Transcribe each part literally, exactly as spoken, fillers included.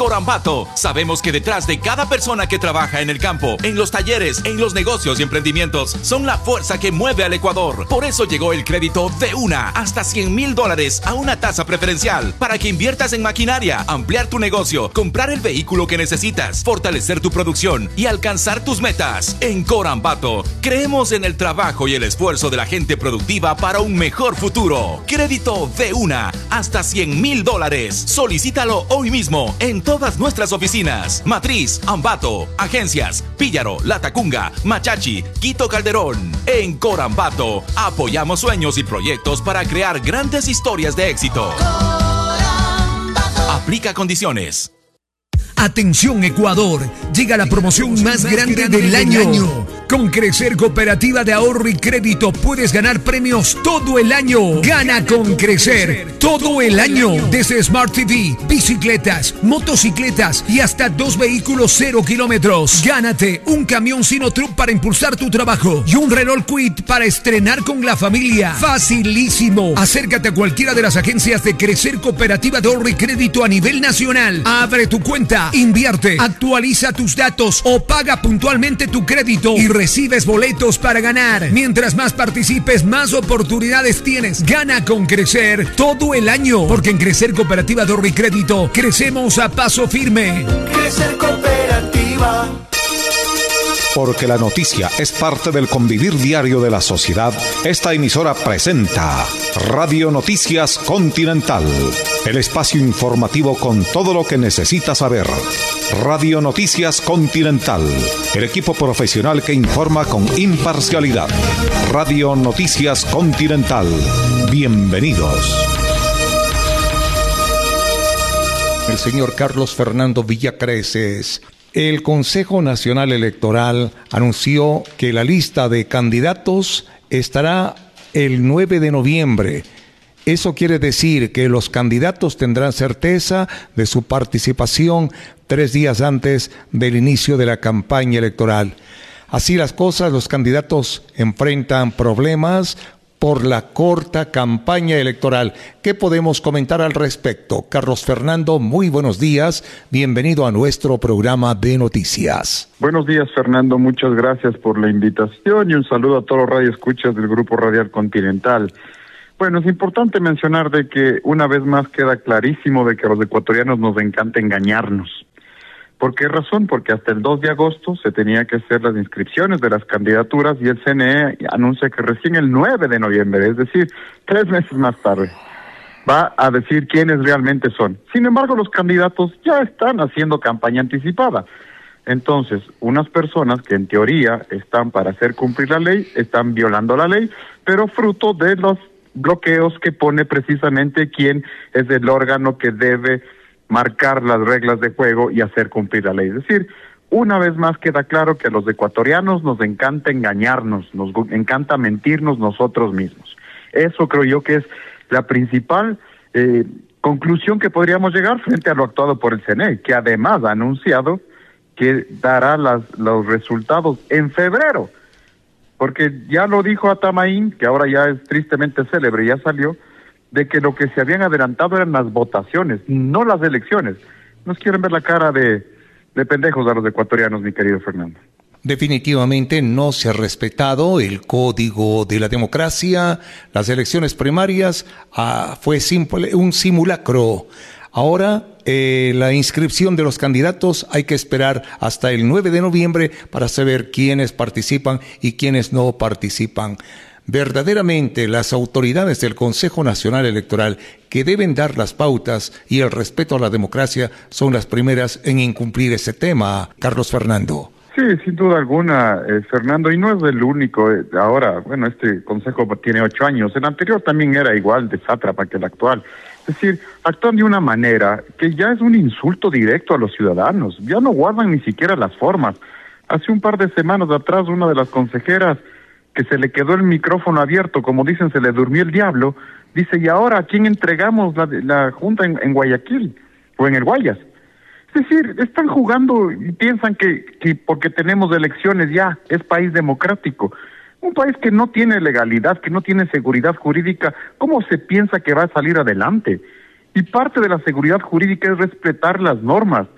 Corambato, sabemos que detrás de cada persona que trabaja en el campo, en los talleres, en los negocios y emprendimientos, son la fuerza que mueve al Ecuador. Por eso llegó el crédito de una, hasta cien mil dólares a una tasa preferencial, para que inviertas en maquinaria, ampliar tu negocio, comprar el vehículo que necesitas, fortalecer tu producción y alcanzar tus metas. En Corambato, creemos en el trabajo y el esfuerzo de la gente productiva para un mejor futuro. Crédito de una, hasta cien mil dólares. Solicítalo hoy mismo en todas nuestras oficinas. Matriz, Ambato, agencias, Píllaro, Latacunga, Machachi, Quito Calderón. En Corambato, apoyamos sueños y proyectos para crear grandes historias de éxito. Aplica condiciones. Atención Ecuador, llega la promoción más grande del año. Con Crecer Cooperativa de Ahorro y Crédito puedes ganar premios todo el año. Gana con Crecer todo el año. Desde Smart T V, bicicletas, motocicletas y hasta dos vehículos cero kilómetros. Gánate un camión Sinotruck para impulsar tu trabajo y un Renault Kwid para estrenar con la familia. Facilísimo. Acércate a cualquiera de las agencias de Crecer Cooperativa de Ahorro y Crédito a nivel nacional. Abre tu cuenta, invierte, actualiza tus datos o paga puntualmente tu crédito y recibes boletos para ganar. Mientras más participes, más oportunidades tienes. Gana con Crecer todo el año, porque en Crecer Cooperativa de Ahorro y Crédito crecemos a paso firme. Crecer Cooperativa. Porque la noticia es parte del convivir diario de la sociedad, esta emisora presenta Radio Noticias Continental, el espacio informativo con todo lo que necesitas saber. Radio Noticias Continental, el equipo profesional que informa con imparcialidad. Radio Noticias Continental, bienvenidos. El señor Carlos Fernando Villacreces. El Consejo Nacional Electoral anunció que la lista de candidatos estará el nueve de noviembre. Eso quiere decir que los candidatos tendrán certeza de su participación tres días antes del inicio de la campaña electoral. Así las cosas, los candidatos enfrentan problemas por la corta campaña electoral. ¿Qué podemos comentar al respecto? Carlos Fernando, muy buenos días. Bienvenido a nuestro programa de noticias. Buenos días, Fernando. Muchas gracias por la invitación y un saludo a todos los radioescuchas del Grupo Radial Continental. Bueno, es importante mencionar de que una vez más queda clarísimo de que a los ecuatorianos nos encanta engañarnos. ¿Por qué razón? Porque hasta el dos de agosto se tenía que hacer las inscripciones de las candidaturas y el C N E anuncia que recién el nueve de noviembre, es decir, tres meses más tarde, va a decir quiénes realmente son. Sin embargo, los candidatos ya están haciendo campaña anticipada. Entonces, unas personas que en teoría están para hacer cumplir la ley, están violando la ley, pero fruto de los bloqueos que pone precisamente quién es el órgano que debe marcar las reglas de juego y hacer cumplir la ley. Es decir, una vez más queda claro que a los ecuatorianos nos encanta engañarnos, nos encanta mentirnos nosotros mismos. Eso creo yo que es la principal eh, conclusión que podríamos llegar frente a lo actuado por el C N E, que además ha anunciado que dará las, los resultados en febrero, porque ya lo dijo Atamaín, que ahora ya es tristemente célebre, ya salió, de que lo que se habían adelantado eran las votaciones, no las elecciones. Nos quieren ver la cara de, de pendejos a los ecuatorianos, mi querido Fernando. Definitivamente no se ha respetado el código de la democracia. Las elecciones primarias ah, fue simple, un simulacro. Ahora eh, la inscripción de los candidatos hay que esperar hasta el nueve de noviembre para saber quiénes participan y quiénes no participan. Verdaderamente las autoridades del Consejo Nacional Electoral, que deben dar las pautas y el respeto a la democracia, son las primeras en incumplir ese tema. Carlos Fernando. Sí, sin duda alguna, eh, Fernando, y no es el único. Eh, ahora, bueno, este consejo tiene ocho años, el anterior también era igual de sátrapa que el actual. Es decir, actúan de una manera que ya es un insulto directo a los ciudadanos, ya no guardan ni siquiera las formas. Hace un par de semanas atrás, una de las consejeras que se le quedó el micrófono abierto, como dicen, se le durmió el diablo, dice, ¿y ahora a quién entregamos la, la junta en, en Guayaquil o en el Guayas? Es decir, están jugando y piensan que, que porque tenemos elecciones ya es país democrático. Un país que no tiene legalidad, que no tiene seguridad jurídica, ¿cómo se piensa que va a salir adelante? Y parte de la seguridad jurídica es respetar las normas.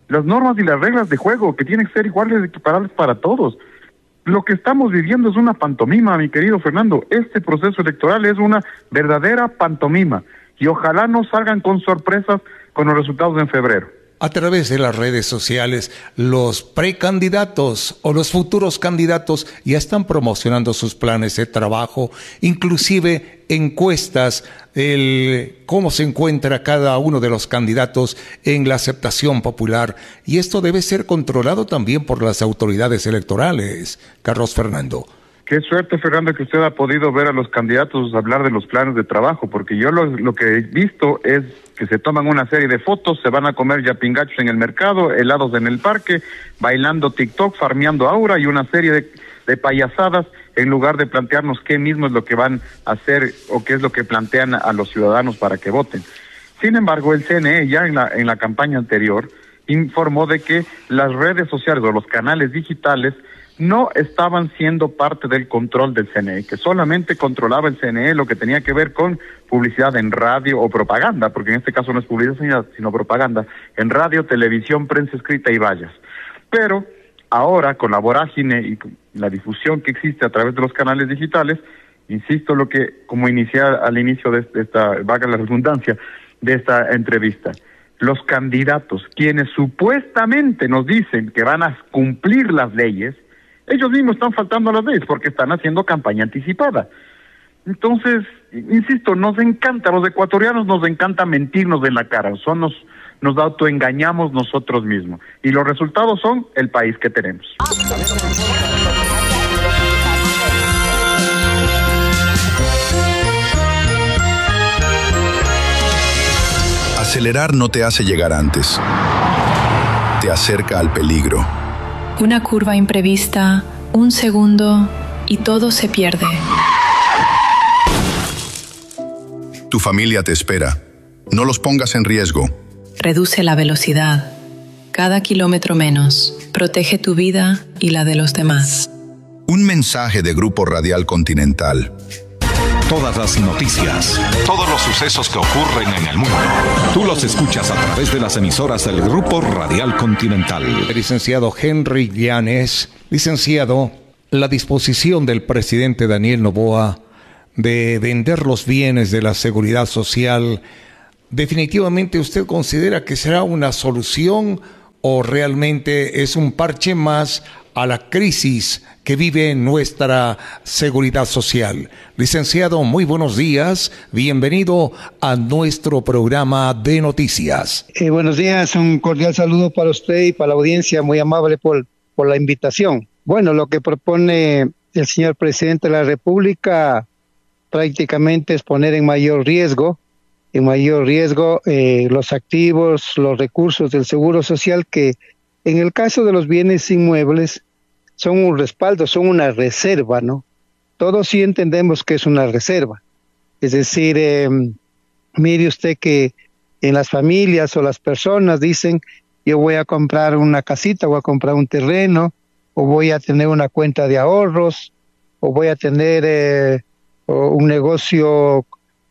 las normas y las reglas de juego que tienen que ser iguales y equiparables para todos. Lo que estamos viviendo es una pantomima, mi querido Fernando. Este proceso electoral es una verdadera pantomima y ojalá no salgan con sorpresas con los resultados en febrero. A través de las redes sociales, los precandidatos o los futuros candidatos ya están promocionando sus planes de trabajo, inclusive encuestas, el cómo se encuentra cada uno de los candidatos en la aceptación popular. Y esto debe ser controlado también por las autoridades electorales. Carlos Fernando. Qué suerte, Fernando, que usted ha podido ver a los candidatos hablar de los planes de trabajo, porque yo lo, lo que he visto es que se toman una serie de fotos, se van a comer yapingachos en el mercado, helados en el parque, bailando TikTok, farmeando aura y una serie de, de payasadas, en lugar de plantearnos qué mismo es lo que van a hacer o qué es lo que plantean a los ciudadanos para que voten. Sin embargo, el C N E ya en la, en la campaña anterior informó de que las redes sociales o los canales digitales no estaban siendo parte del control del C N E, que solamente controlaba el C N E lo que tenía que ver con publicidad en radio o propaganda, porque en este caso no es publicidad sino propaganda, en radio, televisión, prensa escrita y vallas. Pero ahora, con la vorágine y la difusión que existe a través de los canales digitales, insisto lo que, como inicié al inicio de esta, vaga la redundancia, de esta entrevista, los candidatos, quienes supuestamente nos dicen que van a cumplir las leyes, ellos mismos están faltando a las leyes porque están haciendo campaña anticipada. Entonces, insisto, nos encanta, los ecuatorianos nos encanta mentirnos en la cara, son nos, nos autoengañamos nosotros mismos. Y los resultados son el país que tenemos. Acelerar no te hace llegar antes, te acerca al peligro. Una curva imprevista, un segundo y todo se pierde. Tu familia te espera. No los pongas en riesgo. Reduce la velocidad. Cada kilómetro menos. Protege tu vida y la de los demás. Un mensaje de Grupo Radial Continental. Todas las noticias, todos los sucesos que ocurren en el mundo, tú los escuchas a través de las emisoras del Grupo Radial Continental. El licenciado Henry Llanes, licenciado, la disposición del presidente Daniel Noboa de vender los bienes de la seguridad social, ¿definitivamente usted considera que será una solución o realmente es un parche más a la crisis que vive nuestra seguridad social? Licenciado, muy buenos días, bienvenido a nuestro programa de noticias. Eh, buenos días, un cordial saludo para usted y para la audiencia, muy amable por, por la invitación. Bueno, lo que propone el señor presidente de la República prácticamente es poner en mayor riesgo, en mayor riesgo eh, los activos, los recursos del Seguro Social, que en el caso de los bienes inmuebles son un respaldo, son una reserva, ¿no? Todos sí entendemos que es una reserva. Es decir, eh, mire usted que en las familias o las personas dicen, yo voy a comprar una casita, voy a comprar un terreno, o voy a tener una cuenta de ahorros, o voy a tener eh, un negocio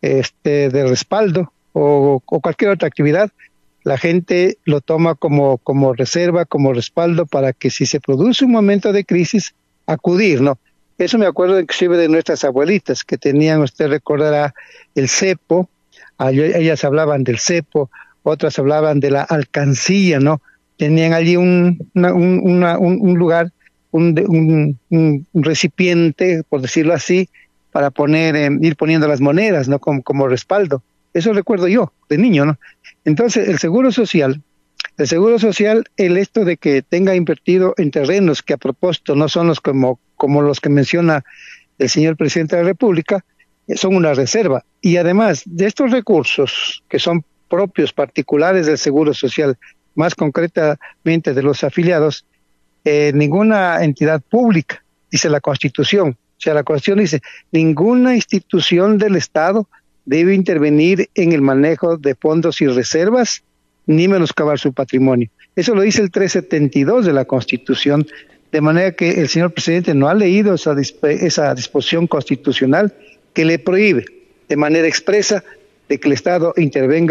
este, de respaldo, o, o cualquier otra actividad. La gente lo toma como, como reserva, como respaldo para que si se produce un momento de crisis, acudir, ¿no? Eso me acuerdo inclusive de nuestras abuelitas que tenían, usted recordará, el cepo, ellas hablaban del cepo, otras hablaban de la alcancía, ¿no? Tenían allí un, una, un, una, un, un lugar, un, un, un recipiente, por decirlo así, para poner, eh, ir poniendo las monedas, ¿no? Como, como respaldo. Eso recuerdo yo, de niño, ¿no? Entonces, el Seguro Social, el Seguro Social, el esto de que tenga invertido en terrenos que a propósito no son los como, como los que menciona el señor presidente de la República, eh, son una reserva. Y además de estos recursos que son propios, particulares del Seguro Social, más concretamente de los afiliados, eh, ninguna entidad pública, dice la Constitución, o sea, la Constitución dice, ninguna institución del Estado debe intervenir en el manejo de fondos y reservas, ni menoscabar su patrimonio. Eso lo dice el trescientos setenta y dos de la Constitución, de manera que el señor presidente no ha leído esa, disp- esa disposición constitucional que le prohíbe de manera expresa de que el Estado intervenga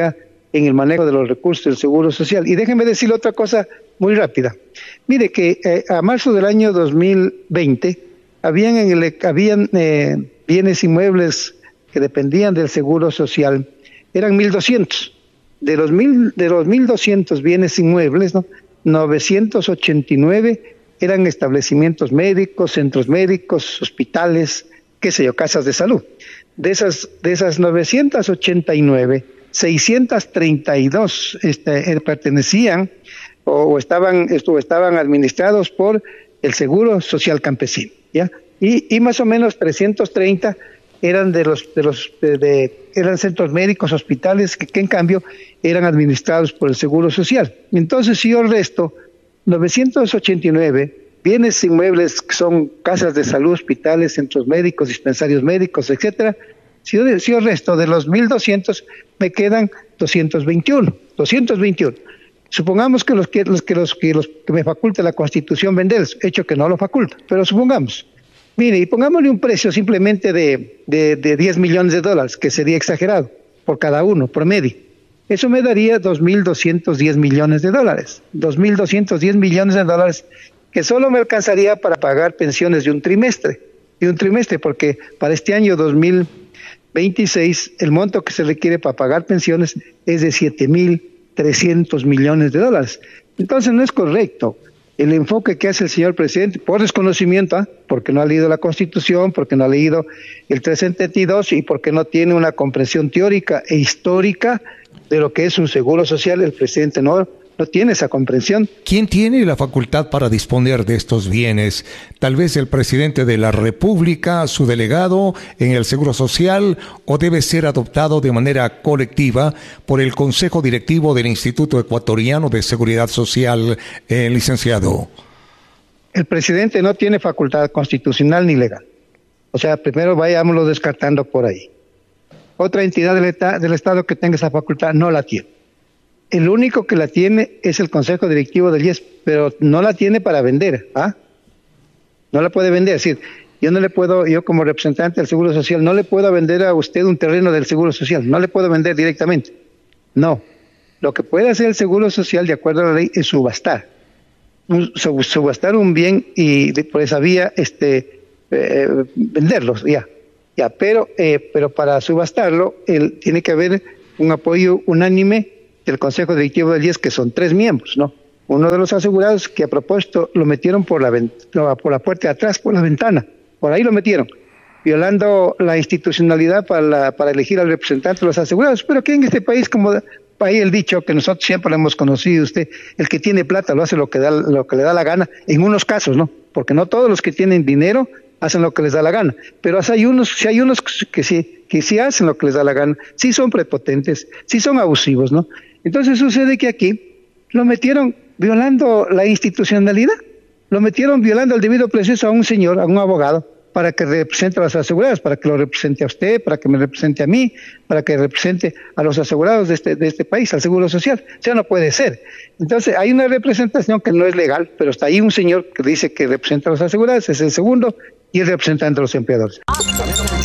en el manejo de los recursos del Seguro Social. Y déjenme decirle otra cosa muy rápida. Mire que eh, a marzo del año dos mil veinte habían, en el, habían eh, bienes inmuebles que dependían del Seguro Social, eran mil doscientos. De los, mil, de los mil doscientos bienes inmuebles, ¿no? novecientos ochenta y nueve eran establecimientos médicos, centros médicos, hospitales, qué sé yo, casas de salud. De esas, de esas novecientos ochenta y nueve, seiscientos treinta y dos este, pertenecían o, o estaban, esto, estaban administrados por el Seguro Social Campesino, ¿ya? Y, y más o menos trescientos treinta eran de los, de los, de, de, eran centros médicos, hospitales, que, que en cambio eran administrados por el Seguro Social. Entonces, si yo resto novecientos ochenta y nueve bienes inmuebles que son casas de salud, hospitales, centros médicos, dispensarios médicos, etcétera, si yo, si yo resto de los mil doscientos, me quedan doscientos veintiuno. Supongamos que los que, los, que, los, que, los que me faculta la Constitución venderlos, hecho que no lo faculta, pero supongamos. Mire, y pongámosle un precio simplemente de, de, de diez millones de dólares, que sería exagerado, por cada uno, promedio. Eso me daría dos mil doscientos diez millones de dólares. dos mil doscientos diez millones de dólares que solo me alcanzaría para pagar pensiones de un trimestre. De un trimestre, porque para este año dos mil veintiséis el monto que se requiere para pagar pensiones es de siete mil trescientos millones de dólares. Entonces no es correcto el enfoque que hace el señor presidente, por desconocimiento, ¿eh? Porque no ha leído la Constitución, porque no ha leído el trescientos setenta y dos y porque no tiene una comprensión teórica e histórica de lo que es un seguro social. El presidente no, no tiene esa comprensión. ¿Quién tiene la facultad para disponer de estos bienes? Tal vez el presidente de la República, su delegado en el Seguro Social, o debe ser adoptado de manera colectiva por el Consejo Directivo del Instituto Ecuatoriano de Seguridad Social, eh, licenciado. El presidente no tiene facultad constitucional ni legal. O sea, primero vayámoslo descartando por ahí. Otra entidad del, eta, del Estado que tenga esa facultad no la tiene. El único que la tiene es el Consejo Directivo del I E S, pero no la tiene para vender, ¿ah? No la puede vender, es decir, yo no le puedo, yo como representante del Seguro Social, no le puedo vender a usted un terreno del Seguro Social, no le puedo vender directamente. No, lo que puede hacer el Seguro Social, de acuerdo a la ley, es subastar. Un, subastar un bien y de, por esa vía este, eh, venderlos, ya. ya pero, eh, pero para subastarlo, el, tiene que haber un apoyo unánime del Consejo Directivo del I E S, que son tres miembros, ¿no? Uno de los asegurados que a propósito lo metieron por la, por la puerta de atrás, por la ventana, por ahí lo metieron, violando la institucionalidad para, la, para elegir al representante de los asegurados. Pero aquí en este país, como hay el dicho que nosotros siempre lo hemos conocido, usted, el que tiene plata lo hace lo que da, lo que le da la gana, en unos casos, ¿no? Porque no todos los que tienen dinero hacen lo que les da la gana, pero hay unos, si hay unos que sí, que sí hacen lo que les da la gana, sí son prepotentes, sí son abusivos, ¿no? Entonces sucede que aquí lo metieron violando la institucionalidad, lo metieron violando el debido proceso a un señor, a un abogado, para que represente a los asegurados, para que lo represente a usted, para que me represente a mí, para que represente a los asegurados de este, de este país, al Seguro Social. O sea, no puede ser. Entonces, hay una representación que no es legal, pero está ahí un señor que dice que representa a los asegurados, es el segundo, y el representante de los empleadores.